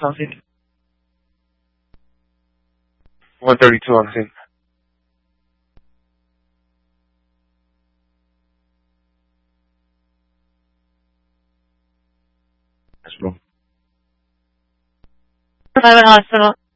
Something. 132 on the scene. Yes, bro. 911 Hospital.